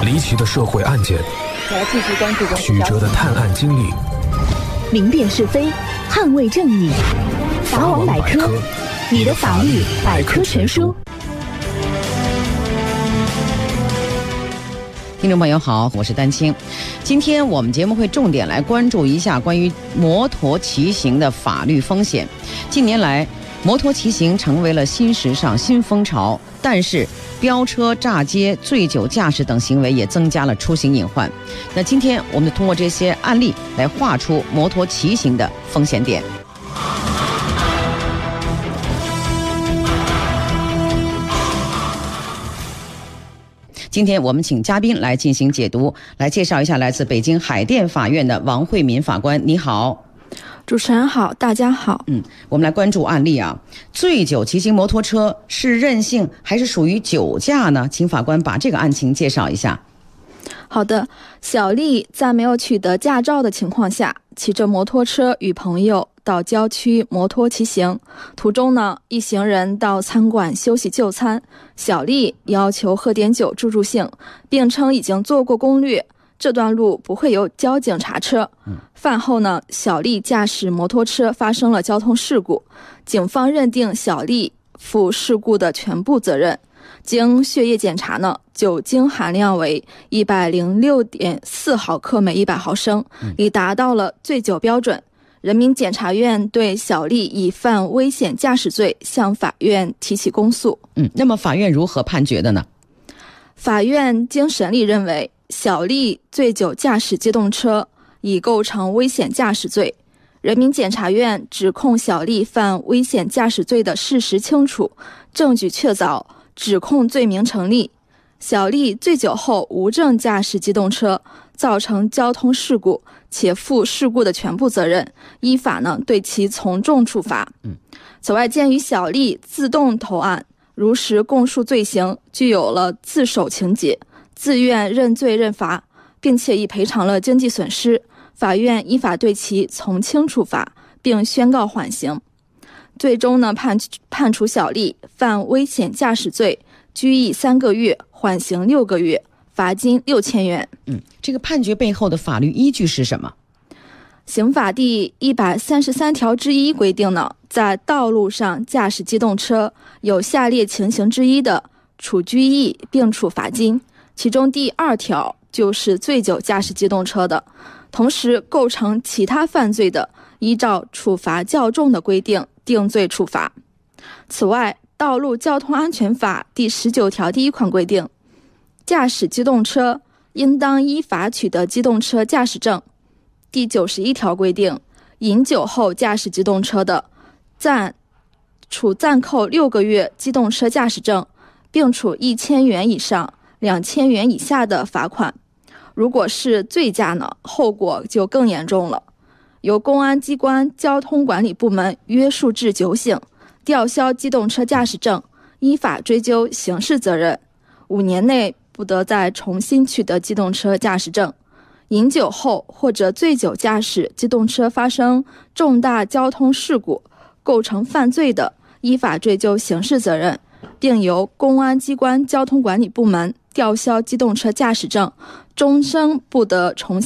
离奇的社会案件， 继续关注曲折的探案经历， 明辨是非，捍卫正义。法网百科，你的法律百科全书。 听众朋友好，我是丹青。今天我们节目会重点来关注一下关于摩托骑行的法律风险。近年来，摩托骑行成为了新时尚、新风潮，但是飙车、炸街、醉酒驾驶等行为也增加了出行隐患。那今天我们通过这些案例来画出摩托骑行的风险点。今天我们请嘉宾来进行解读，来介绍一下来自北京海淀法院的王慧敏法官。你好。 主持人好，大家好。 我们来关注案例啊。醉酒骑行摩托车是任性还是属于酒驾呢？请法官把这个案情介绍一下。 好的，小丽在没有取得驾照的情况下，骑着摩托车与朋友到郊区摩托骑行，途中呢，一行人到餐馆休息就餐，小丽要求喝点酒助助兴，并称已经做过攻略，这段路不会有交警查车。饭后呢，小丽驾驶摩托车发生了交通事故，警方认定小丽负事故的全部责任。经血液检查呢，酒精含量为106.4毫克每100毫升，已达到了醉酒标准。人民检察院对小丽以犯危险驾驶罪向法院提起公诉。 那么法院如何判决的呢？ 法院经审理认为，小丽醉酒驾驶机动车已构成危险驾驶罪。人民检察院指控小丽犯危险驾驶罪的事实清楚，证据确凿，指控罪名成立。小丽醉酒后无证驾驶机动车，造成交通事故，且负事故的全部责任，依法呢对其从重处罚。此外，鉴于小丽自动投案，如实供述罪行，具有了自首情节，自愿认罪认罚，并且已赔偿了经济损失，法院依法对其从轻处罚，并宣告缓刑。最终呢判处小丽犯危险驾驶罪，拘役3个月，缓刑6个月，罚金6000元。 这个判决背后的法律依据是什么？ 刑法第133条之1规定呢，在道路上驾驶机动车有下列情形之一的，处拘役并处罚金。其中第2条就是醉酒驾驶机动车的，同时构成其他犯罪的，依照处罚较重的规定定罪处罚。此外，道路交通安全法第19条第1款规定，驾驶机动车应当依法取得机动车驾驶证。第91条规定，饮酒后驾驶机动车的，处暂扣6个月机动车驾驶证，并处1000元以上2000元以下的罚款。如果是醉驾呢，后果就更严重了，由公安机关交通管理部门约束至酒醒，吊销机动车驾驶证，依法追究刑事责任，5年内不得再重新取得机动车驾驶证。饮酒后或者醉酒驾驶机动车发生重大交通事故，构成犯罪的，依法追究刑事责任，并由公安机关交通管理部门吊销机动车驾驶证，终生不得重